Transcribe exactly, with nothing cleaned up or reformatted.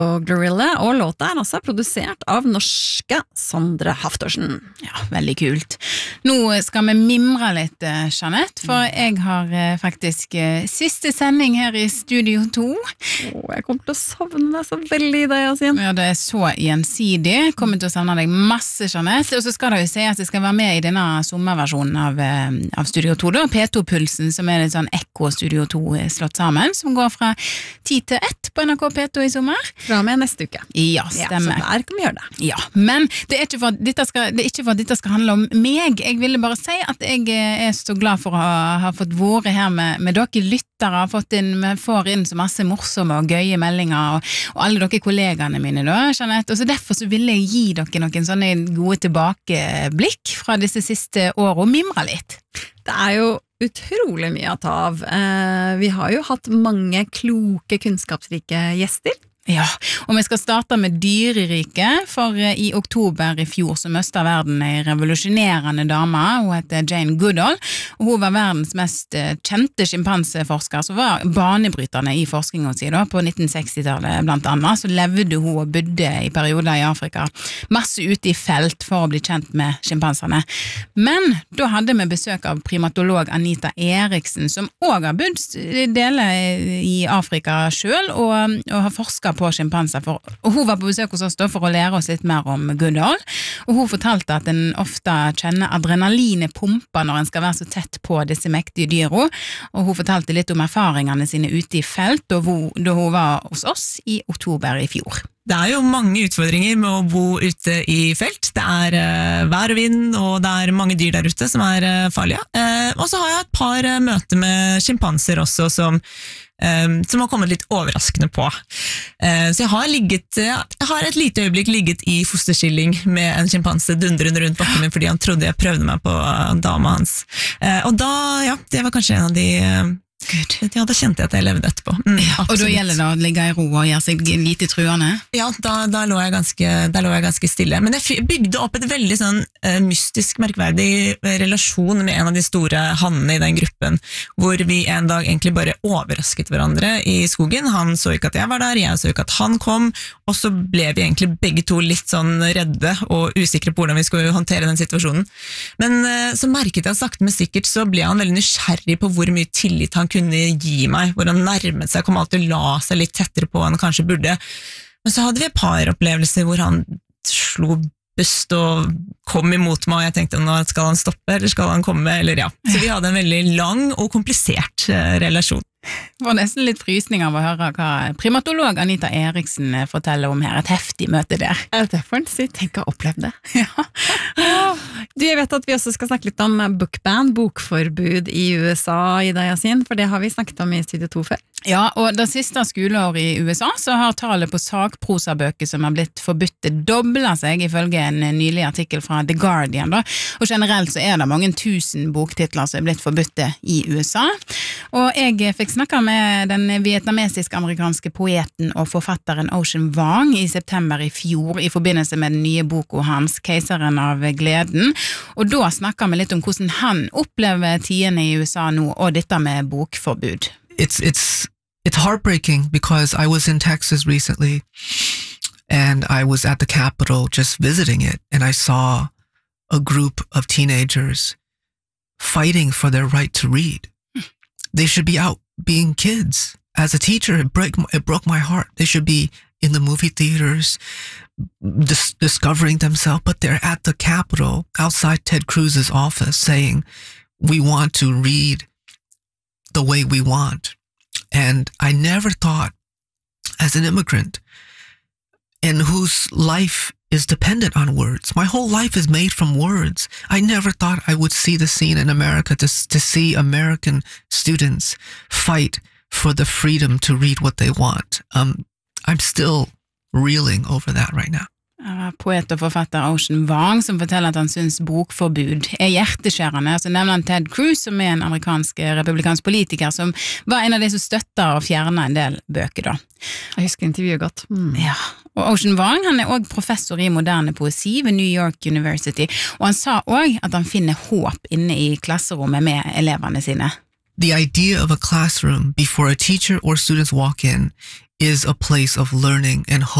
og Glorilla, og låta er også produsert av norske Sondre Haftorsen. Ja, veldig kult. Nå skal vi mimre litt, Jeanette, for jeg har faktisk siste sending her i Studio to. Åh, jeg kommer til å savne deg så veldig i deg, Yasin. Ja, det er så gjensidig. Jeg kommer til å savne deg masse, Jeanette. Og så skal det jo si at jeg skal være med i denne sommerversjonen av, av Studio to, da, P to-pulsen, som er litt sånn Ekko Studio to slått sammen, som går fra ti til ett på N R K P to i sommer. Fra og med neste uke. Ja, stemmer. Ja, så der kan vi gjøre det. Ja, men det er ikke for at dette skal, det er ikke for at dette skal handle om meg. Jeg ville bare si at jeg er så glad for å ha, ha fått vært her med, med dere lyttere, fått inn, får inn så masse morsomme og gøye meldinger, og, og alle dere kollegaene mine da, Jeanette. Og så derfor så ville jeg gi dere noen sånne gode tilbakeblikk fra disse siste årene, og mimre litt. Det er jo utrolig mye å ta av. Eh, vi har jo hatt mange kloke, kunnskapsrike gjester. Ja, og vi skal starte med dyreriket, for i oktober i fjor så møste verden en revolusjonerende dame. Hun heter Jane Goodall, og hun var verdens mest kjente skimpanseforsker, som var banebryterne i forskningen sin da, på nitten seksti-tallet blant annet. Så levde hun og bodde i perioder i Afrika, masse ute i felt for å bli kjent med skimpansene. Men da hadde vi besøk av primatolog Anita Eriksen, som også har bodd deler i Afrika selv, og, og har forsket på skimpanser, for, og hun var på besøk hos oss da for å lære oss litt mer om Goodall, og hun fortalte at en ofte kjenner adrenalinet pumper når en skal være så tett på disse mektige dyra, og hun fortalte litt om erfaringene sine ute i felt, da hun, da hun var hos oss i oktober i fjor. Det er jo mange utfordringer med å bo ute i felt. Det er uh, vær og vind, og det er mange dyr der ute som er uh, farlige. Uh, og så har jeg et par uh, møter med skimpanser også, som, uh, som har kommet litt overraskende på. Uh, så jeg har, ligget, uh, jeg har et lite øyeblikk ligget i fosterskilling med en skimpanse dundrende rundt bakken min, fordi han trodde jeg prøvde meg på uh, dama hans. Uh, og da, ja, det var kanskje en av de... Uh, Gud. Ja, da kjente jeg at jeg levde etterpå. Mm, ja, og da gjelder det å ligge i ro og gjøre seg lite truende? Ja, da, da, lå jeg ganske, da lå jeg ganske stille. Men jeg bygde opp et veldig sånn uh, mystisk, merkverdig relasjon med en av de store hannene i den gruppen, hvor vi en dag egentlig bare overrasket hverandre i skogen. Han så ikke at jeg var der, jeg så ikke at han kom, og så ble vi egentlig begge to litt sånn redde og usikre på hvordan vi skulle håndtere den situasjonen. Men uh, så merket jeg at sakte men sikkert så ble han veldig nysgjerrig på hvor mye tillit han kunne gi meg, hvor han nærmet seg, kom alltid la seg litt tettere på enn han kanskje burde. Men så hadde vi et par opplevelser hvor han slo bust og kom imot meg, og jeg tenkte, nå skal han stoppe, eller skal han komme, eller ja. Så vi hadde en veldig lang og komplisert uh, relasjon. Det var nesten litt frysning av å høre hva primatolog Anita Eriksen forteller om her, et heftig møte der. Ja, det får en si, tenk å ha opplevd det. Ja. Du, jeg vet at vi også skal snakke litt om bookban, bokforbud i U S A, Ida Yasin, for det har vi snakket om i Studio to før. Ja, og det siste skoleåret i U S A så har tallet på sakprosabøker som har blitt forbudt doblet seg, ifølge en nylig artikkel fra The Guardian da. Og generelt så er det mange tusen boktitler som er blitt forbudt i U S A. Og jeg fikk snakket med den vietnamesisk-amerikanske poeten og forfatteren Ocean Vuong i september i fjor i forbindelse med den nye boka hans, Keiseren av gleden. Og da snakket vi litt om hvordan han opplever tidene i U S A nå, og dette med bokforbud. It's, it's, it's heartbreaking because I was in Texas recently and I was at the Capitol just visiting it, and I saw a group of teenagers fighting for their right to read. They should be out being kids. As a teacher, it, break, it broke my heart. They should be in the movie theaters, dis- discovering themselves, but they're at the Capitol, outside Ted Cruz's office, saying, we want to read the way we want. And I never thought, as an immigrant, and whose life is dependent on words. My whole life is made from words. I never thought I would see the scene in America to, to see American students fight for the freedom to read what they want. Um, I'm still reeling over that right now. Poet og forfatter Ocean Vuong som forteller at han synes bokforbud er hjerteskjærende. Så nevner han Ted Cruz, som er en amerikansk republikansk politiker, som var en av de som støtter å fjerne en del bøker da. Jeg husker intervjuet godt. Mm. Ja, og Ocean Vuong, han er også professor i moderne poesi ved New York University, og han sa også at han finner håp inne i klasserommet med eleverne sine. The idea of a classroom before a teacher or students walk in is a place of learning and hope.